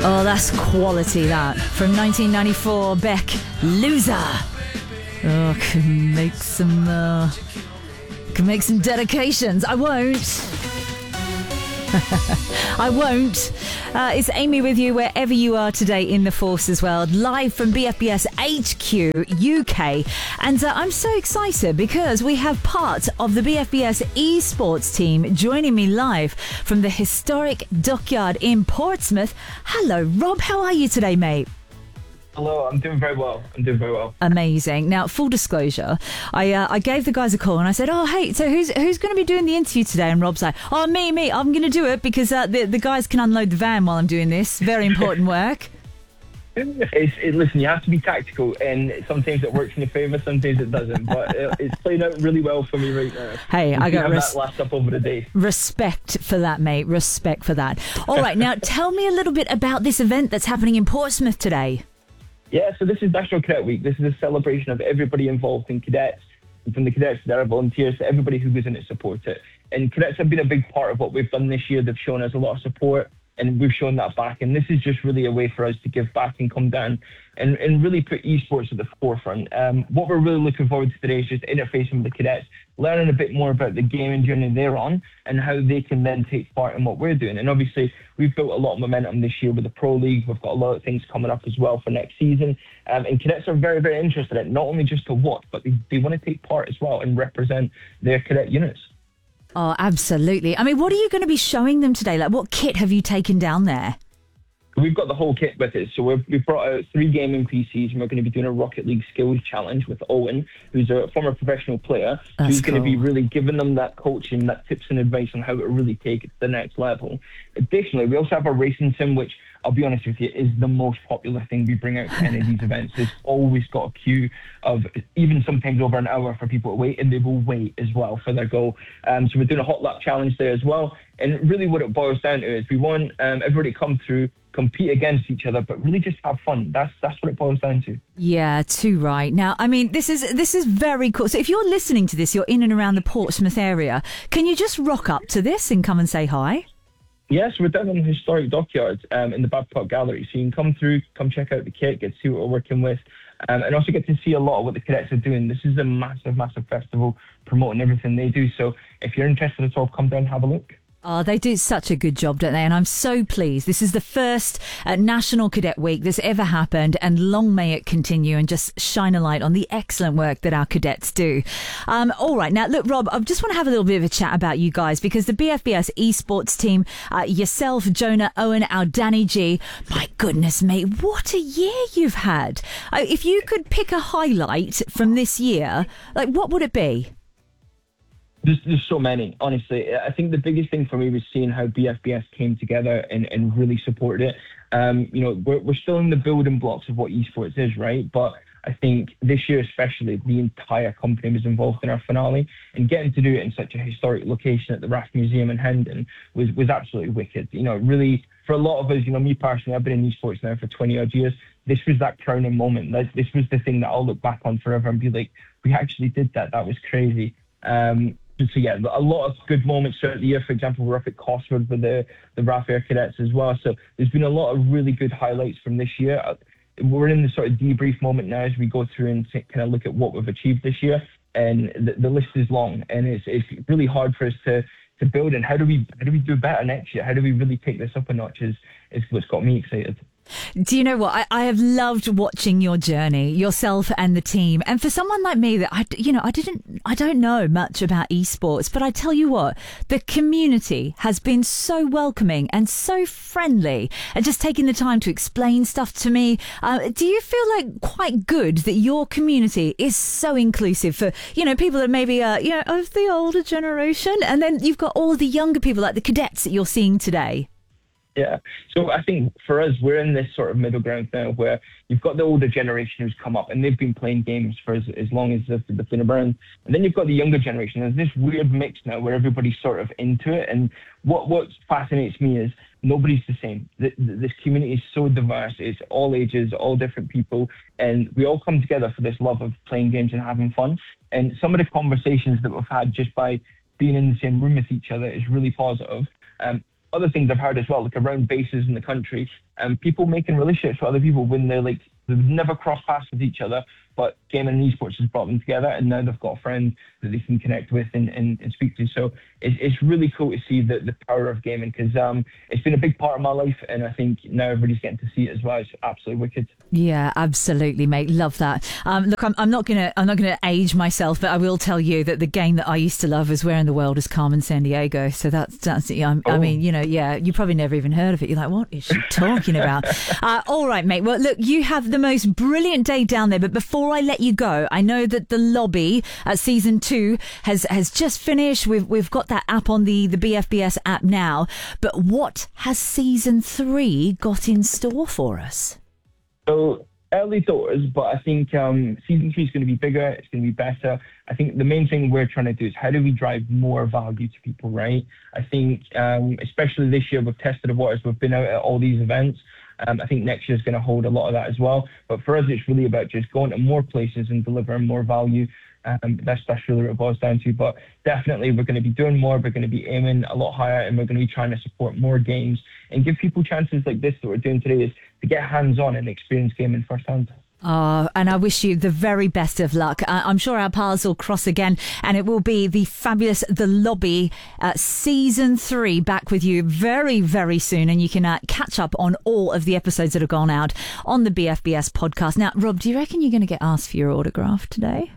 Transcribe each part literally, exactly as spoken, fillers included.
Oh, that's quality, that. From nineteen ninety-four, Beck, Loser. Oh, can make some, uh, can make some dedications. I won't. I won't. Uh, it's Amy with you wherever you are today in the Forces world, live from B F B S H Q U K. And uh, I'm so excited because we have part of the B F B S esports team joining me live from the historic dockyard in Portsmouth. Hello, Rob. How are you today, mate? Hello, I'm doing very well. I'm doing very well. Amazing. Now, full disclosure, I uh, I gave the guys a call and I said, oh, hey, so who's who's going to be doing the interview today? And Rob's like, oh, me, me. I'm going to do it because uh, the, the guys can unload the van while I'm doing this. Very important work. It's, it, listen, you have to be tactical, and sometimes it works in your favour, sometimes it doesn't. But it, it's playing out really well for me right now. Hey, I got res- that last up over the day. Respect for that, mate. Respect for that. All right, now tell me a little bit about this event that's happening in Portsmouth today. Yeah, so this is National Cadet Week. This is a celebration of everybody involved in cadets, from the cadets to their volunteers to everybody who goes in to support it. And cadets have been a big part of what we've done this year. They've shown us a lot of support, and we've shown that back. And this is just really a way for us to give back and come down and, and really put esports at the forefront. Um, what we're really looking forward to today is just interfacing with the cadets, learning a bit more about the gaming journey they're on and how they can then take part in what we're doing. And obviously, we've built a lot of momentum this year with the Pro League. We've got a lot of things coming up as well for next season. Um, and cadets are very, very interested in it, not only just to watch, but they, they want to take part as well and represent their cadet units. Oh, absolutely. I mean, what are you going to be showing them today? Like, what kit have you taken down there? We've got the whole kit with us. So we've, we've brought out three gaming P Cs, and we're going to be doing a Rocket League skills challenge with Owen, who's a former professional player. That's who's cool. going to be really giving them that coaching, that tips and advice on how to really take it to the next level. Additionally, we also have a racing sim, which I'll be honest with you, is the most popular thing we bring out to any of these events. There's always got a queue of even sometimes over an hour for people to wait, and they will wait as well for their goal. Um, so we're doing a hot lap challenge there as well. And really what it boils down to is we want um, everybody to come through, compete against each other, but really just have fun. That's that's what it boils down to. Yeah, too right. Now, I mean, this is this is very cool. So if you're listening to this, you're in and around the Portsmouth area, can you just rock up to this and come and say hi? Yes, we're down in the historic dockyard um, in the Babcock Gallery. So you can come through, come check out the kit, get to see what we're working with, um, and also get to see a lot of what the cadets are doing. This is a massive, massive festival promoting everything they do. So if you're interested at all, come down and have a look. Oh, they do such a good job, don't they? And I'm so pleased. This is the first uh, National Cadet Week that's ever happened, and long may it continue and just shine a light on the excellent work that our cadets do. Um, all right. Now, look, Rob, I just want to have a little bit of a chat about you guys, because the B F B S esports team, uh, yourself, Jonah, Owen, our Danny G, my goodness, mate, what a year you've had. Uh, if you could pick a highlight from this year, like, what would it be? There's, there's so many, honestly. I think the biggest thing for me was seeing how B F B S came together and, and really supported it. Um, you know, we're, we're still in the building blocks of what esports is, right? But I think this year especially, the entire company was involved in our finale, and getting to do it in such a historic location at the R A F Museum in Hendon was, was absolutely wicked. You know, really, for a lot of us, you know, me personally, I've been in esports now for twenty odd years. This was that crowning moment. This was the thing that I'll look back on forever and be like, we actually did that. That was crazy. Um, So yeah, a lot of good moments throughout the year. For example, we're up at Cosford with the, the R A F Air Cadets as well. So there's been a lot of really good highlights from this year. We're in the sort of debrief moment now as we go through and kind of look at what we've achieved this year. And the, the list is long, and it's it's really hard for us to to build. And how do we how do we do better next year? How do we really take this up a notch? Is is what's got me excited. Do you know what? I, I have loved watching your journey, yourself and the team. And for someone like me that I, you know, I didn't, I don't know much about esports, but I tell you what, the community has been so welcoming and so friendly, and just taking the time to explain stuff to me. Uh, do you feel like quite good that your community is so inclusive for, you know, people that maybe are, you know, of the older generation, and then you've got all the younger people like the cadets that you're seeing today? Yeah. So I think for us, we're in this sort of middle ground now where you've got the older generation who's come up and they've been playing games for as, as long as they've, they've been around. And then you've got the younger generation. There's this weird mix now where everybody's sort of into it. And what, what fascinates me is nobody's the same. The, the, this community is so diverse. It's all ages, all different people. And we all come together for this love of playing games and having fun. And some of the conversations that we've had just by being in the same room with each other is really positive. Um, other things I've heard as well, like around bases in the country, and um, people making relationships with other people when they're like, they've never crossed paths with each other, but gaming and esports has brought them together, and now they've got a friend that they can connect with and, and, and speak to. So it's, it's really cool to see the, the power of gaming, because um, it's been a big part of my life, and I think now everybody's getting to see it as well. It's absolutely wicked. Yeah, absolutely, mate. Love that. Um, look, I'm, I'm not gonna, I'm not gonna age myself, but I will tell you that the game that I used to love was Where in the World is Carmen Sandiego. So that's, that's, yeah, oh. I mean, you know, yeah, you probably never even heard of it. You're like, what is she talking about? uh, all right, mate. Well, look, you have the most brilliant day down there. But before I let you go, I know that the lobby at season two has has just finished. We've we've got that app on the the B F B S app now. But what has season three got in store for us? So early doors, but I think um, season three is going to be bigger. It's going to be better. I think the main thing we're trying to do is how do we drive more value to people, right? I think um, especially this year we've tested the waters. We've been out at all these events. Um, I think next year is going to hold a lot of that as well. But for us, it's really about just going to more places and delivering more value. Um, that's, that's really what it boils down to. But definitely, we're going to be doing more. We're going to be aiming a lot higher, and we're going to be trying to support more games and give people chances like this that we're doing today, is to get hands-on and experience gaming firsthand. Oh, and I wish you the very best of luck. Uh, I'm sure our paths will cross again, and it will be the fabulous The Lobby uh, season three back with you very, very soon. And you can uh, catch up on all of the episodes that have gone out on the B F B S podcast. Now, Rob, do you reckon you're going to get asked for your autograph today?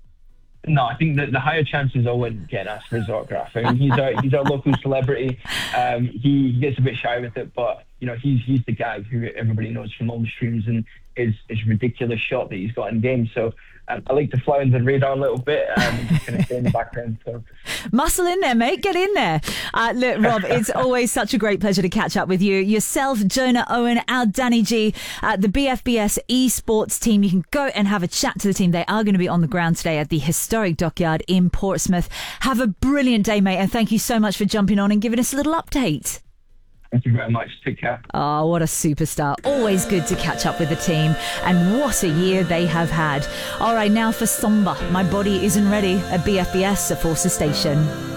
No, I think that the higher chances are when getting asked for his autograph. I mean, he's our he's our local celebrity. Um, he gets a bit shy with it, but you know, he's he's the guy who everybody knows from all the streams and his his ridiculous shot that he's got in games. So um, I like to fly under the radar a little bit um, and just kind of stay in the background. So muscle in there, mate. Get in there. Uh, look, Rob, it's always such a great pleasure to catch up with you. Yourself, Jonah Owen, our Danny G, uh, the B F B S esports team. You can go and have a chat to the team. They are going to be on the ground today at the historic Dockyard in Portsmouth. Have a brilliant day, mate, and thank you so much for jumping on and giving us a little update. Thank you very much. Take care. Oh, what a superstar. Always good to catch up with the team. And what a year they have had. All right, now for Somba. My Body Isn't Ready at B F B S, a Forces Station.